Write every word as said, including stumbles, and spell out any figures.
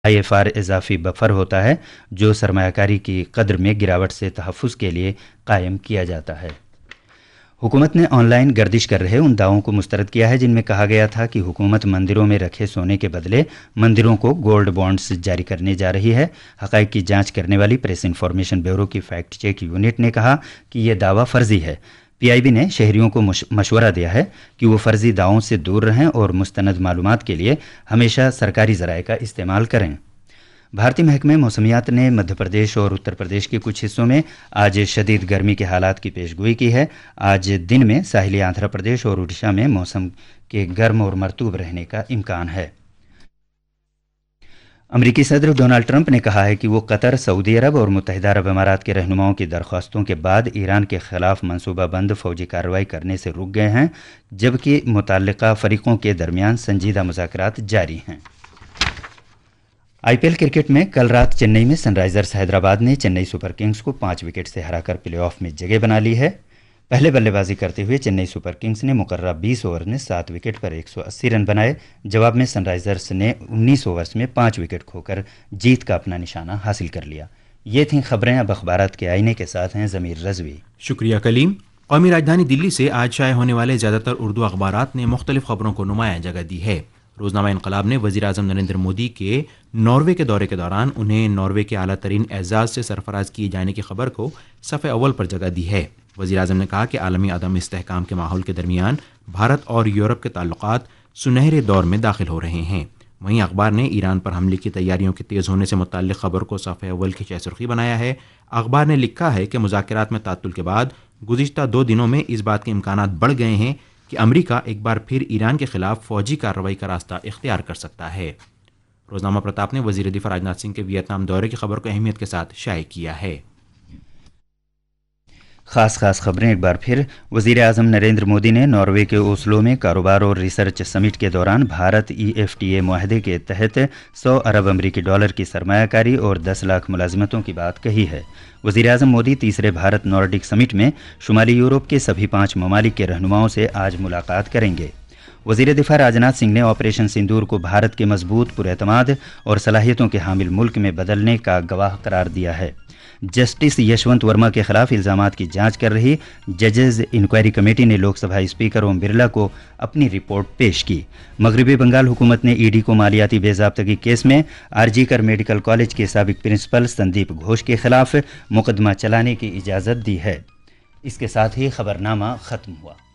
I F are اضافی buffer ہوتا ہے جو سرمایہ کاری کی قدر میں گراوٹ سے تحفظ کے لیے قائم کیا جاتا ہے۔ حکومت نے آن لائن گردش کر رہے ان دعووں کو مسترد کیا ہے جن میں کہا گیا تھا کہ حکومت مندروں میں رکھے سونے کے بدلے مندروں کو گولڈ بانڈز جاری کرنے جا رہی ہے۔ حقائق کی جانچ کرنے والی پریس انفارمیشن بیورو کی فیکٹ چیک یونٹ نے کہا کہ یہ دعویٰ فرضی ہے۔ پی آئی بی نے شہریوں کو مشورہ دیا ہے کہ وہ فرضی دعووں سے دور رہیں اور مستند معلومات کے لیے ہمیشہ سرکاری ذرائع کا استعمال کریں۔ بھارتی محکمہ موسمیات نے مدھیہ پردیش اور اتر پردیش کے کچھ حصوں میں آج شدید گرمی کے حالات کی پیش گوئی کی ہے۔ آج دن میں ساحلی آندھرا پردیش اور اڈیشہ میں موسم کے گرم اور مرطوب رہنے کا امکان ہے۔ امریکی صدر ڈونالڈ ٹرمپ نے کہا ہے کہ وہ قطر، سعودی عرب اور متحدہ عرب امارات کے رہنماؤں کی درخواستوں کے بعد ایران کے خلاف منصوبہ بند فوجی کارروائی کرنے سے رک گئے ہیں، جبکہ متعلقہ فریقوں کے درمیان سنجیدہ مذاکرات جاری ہیں۔ آئی پی ایل کرکٹ میں کل رات چنئی میں سن رائزرز حیدرآباد نے چنئی سپر کنگز کو پانچ وکٹ سے ہرا کر پلے آف میں جگہ بنا لی ہے۔ پہلے بلے بازی کرتے ہوئے چنئی سپر کنگز نے مقررہ بیس اوور میں سات وکٹ پر ایک سو اسی رن بنائے۔ جواب میں سن رائزرز نے انیس اوورز میں پانچ وکٹ کھو کر جیت کا اپنا نشانہ حاصل کر لیا۔ یہ تھیں خبریں، اب اخبارات کے آئینے کے ساتھ ہیں ضمیر رضوی۔ شکریہ کلیم۔ قومی راجدھانی دلی سے آج شائع ہونے والے زیادہ تر اردو اخبارات نے مختلف خبروں کو نمایاں جگہ دی ہے۔ روزنامہ انقلاب نے وزیر اعظم نریندر مودی کے ناروے کے دورے کے دوران انہیں ناروے کے اعلیٰ ترین اعزاز سے سرفراز کیے جانے کی خبر کو صفحہ اول پر جگہ دی ہے۔ وزیر اعظم نے کہا کہ عالمی عدم استحکام کے ماحول کے درمیان بھارت اور یورپ کے تعلقات سنہرے دور میں داخل ہو رہے ہیں۔ وہیں اخبار نے ایران پر حملے کی تیاریوں کے تیز ہونے سے متعلق خبر کو صفحہ اول کی شہ سرخی بنایا ہے۔ اخبار نے لکھا ہے کہ مذاکرات میں تعطل کے بعد گزشتہ دو دنوں میں اس بات کے امکانات بڑھ گئے ہیں کہ امریکہ ایک بار پھر ایران کے خلاف فوجی کارروائی کا راستہ اختیار کر سکتا ہے۔ روزنامہ پرتاپ نے وزیر دفاع راجناتھ سنگھ کے ویتنام دورے کی خبر کو اہمیت کے ساتھ شائع کیا ہے۔ خاص خاص خبریں ایک بار پھر۔ وزیر اعظم نریندر مودی نے ناروے کے اوسلو میں کاروبار اور ریسرچ سمٹ کے دوران Bharat E F T A معاہدے کے تحت سو ارب امریکی ڈالر کی سرمایہ کاری اور دس لاکھ ملازمتوں کی بات کہی ہے۔ وزیر اعظم مودی تیسرے بھارت نارڈک سمٹ میں شمالی یورپ کے سبھی پانچ ممالک کے رہنماؤں سے آج ملاقات کریں گے۔ وزیر دفاع راجناتھ سنگھ نے آپریشن سندور کو بھارت کے مضبوط، پراعتماد اور صلاحیتوں کے حامل ملک میں بدلنے کا گواہ قرار دیا ہے۔ جسٹس یشونت ورما کے خلاف الزامات کی جانچ کر رہی ججز انکوائری کمیٹی نے لوک سبھا اسپیکر اوم برلا کو اپنی رپورٹ پیش کی۔ مغربی بنگال حکومت نے ای ڈی کو مالیاتی بے ضابطگی کیس میں آرجی کر میڈیکل کالج کے سابق پرنسپل سندیپ گھوش کے خلاف مقدمہ چلانے کی اجازت دی ہے۔ اس کے ساتھ ہی خبرنامہ ختم ہوا۔